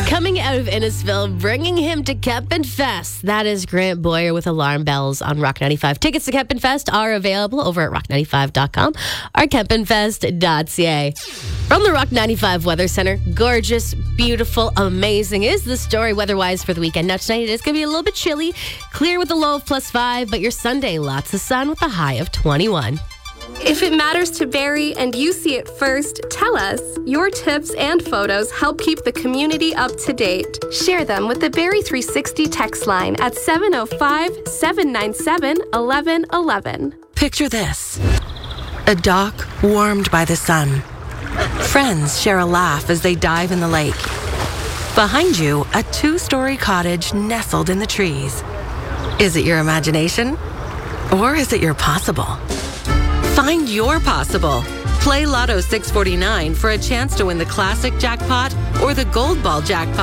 Coming out of Innisfil, bringing him to Kempen Fest. That is Grant Boyer with Alarm Bells on Rock 95. Tickets to Kempen Fest are available over at rock95.com or kempenfest.ca. From the Rock 95 Weather Center, gorgeous, beautiful, amazing is the story weather-wise for the weekend. Now tonight it is going to be a little bit chilly, clear with a low of +5, but your Sunday, lots of sun with a high of 21. If it matters to Barrie and you see it first, tell us. Your tips and photos help keep the community up to date. Share them with the Barrie 360 text line at 705-797-1111. Picture this. A dock warmed by the sun. Friends share a laugh as they dive in the lake. Behind you, a 2-story cottage nestled in the trees. Is it your imagination? Or is it your possible? Find your possible. Play Lotto 649 for a chance to win the classic jackpot or the gold ball jackpot.